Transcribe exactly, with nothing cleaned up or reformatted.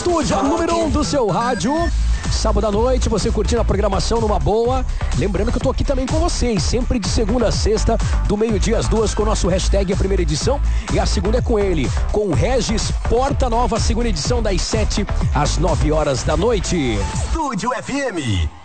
Estúdio número um do seu rádio. Sábado à noite, você curtindo a programação numa boa. Lembrando que eu tô aqui também com vocês, sempre de segunda a sexta, do meio-dia às duas, com o nosso hashtag a primeira edição. E a segunda é com ele, com o Regis Porta Nova, segunda edição das sete às nove horas da noite. Estúdio F M.